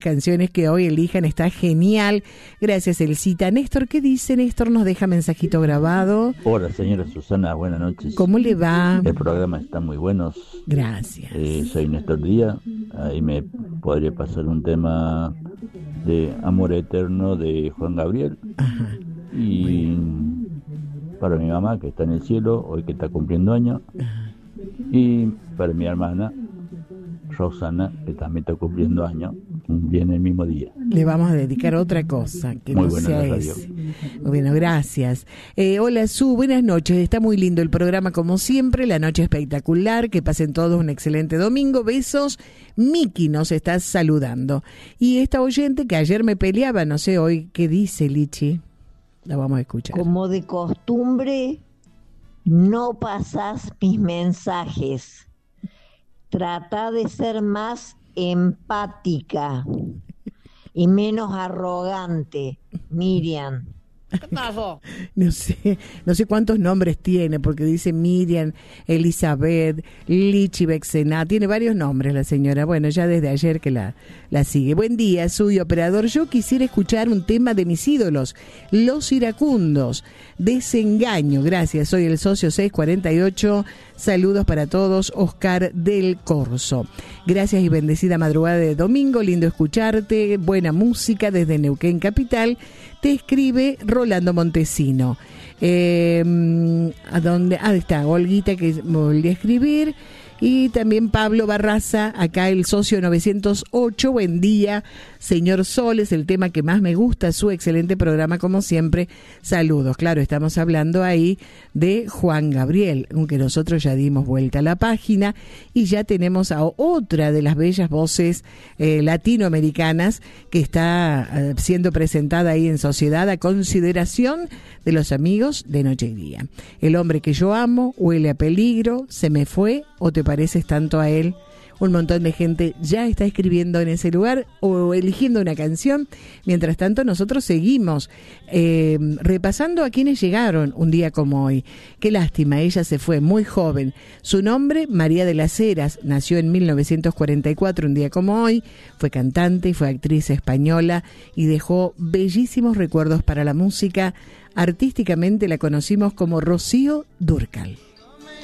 canciones que hoy elijan, está genial. Gracias, Elcita. Néstor, ¿qué dice? Néstor nos deja mensajito grabado. Hola, señora Susana, buenas noches. ¿Cómo le va? El programa está muy bueno. Gracias. Soy Néstor Díaz. Ahí me podría pasar un tema de Amor Eterno de Juan Gabriel. Ajá. Y para mi mamá, que está en el cielo, hoy que está cumpliendo años. Ajá. Y para mi hermana Rosana, que también está cumpliendo años, viene el mismo día. Le vamos a dedicar otra cosa que muy no buena sea la radio. ese. Bueno, gracias. Hola, Su, buenas noches. Está muy lindo el programa como siempre, la noche espectacular, que pasen todos un excelente domingo. Besos. Miki nos está saludando. Y esta oyente que ayer me peleaba, no sé hoy qué dice, Lichi. La vamos a escuchar. Como de costumbre, no pasás mis mensajes. Trata de ser más empática y menos arrogante, Miriam. ¿Qué pasó? No sé cuántos nombres tiene, porque dice Miriam, Elizabeth, Lichi Bexená, tiene varios nombres la señora. Bueno, ya desde ayer que la sigue. Buen día, soy operador. Yo quisiera escuchar un tema de mis ídolos, Los Iracundos, Desengaño. Gracias, soy el socio 648. Saludos para todos, Oscar del Corso. Gracias y bendecida madrugada de domingo, lindo escucharte, buena música desde Neuquén Capital. Te escribe Rolando Montesino. ¿A dónde? Ahí está, Olguita, que me volvió a escribir. Y también Pablo Barraza, acá el socio 908. Buen día, señor Sol, es el tema que más me gusta, su excelente programa como siempre. Saludos. Claro, estamos hablando ahí de Juan Gabriel, aunque nosotros ya dimos vuelta a la página y ya tenemos a otra de las bellas voces latinoamericanas que está siendo presentada ahí en Sociedad a consideración de los amigos de Noche y Día. El hombre que yo amo, Huele a peligro, Se me fue o Te pareces tanto a él. Un montón de gente ya está escribiendo en ese lugar o eligiendo una canción. Mientras tanto, nosotros seguimos repasando a quienes llegaron un día como hoy. Qué lástima, ella se fue muy joven. Su nombre, María de las Heras, nació en 1944, un día como hoy. Fue cantante y fue actriz española y dejó bellísimos recuerdos para la música. Artísticamente la conocimos como Rocío Dúrcal.